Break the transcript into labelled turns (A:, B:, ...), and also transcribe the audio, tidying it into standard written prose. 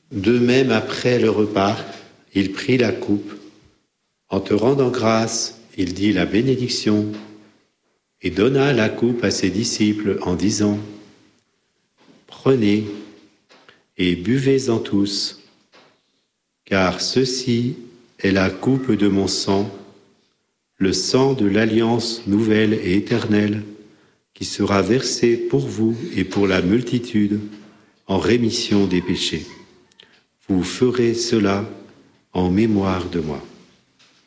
A: De même, après le repas, il prit la coupe. En te rendant grâce, il dit la bénédiction et donna la coupe à ses disciples en disant : Prenez et buvez-en tous, car ceci est la coupe de mon sang, le sang de l'alliance nouvelle et éternelle, qui sera versé pour vous et pour la multitude en rémission des péchés. Vous ferez cela en mémoire de moi.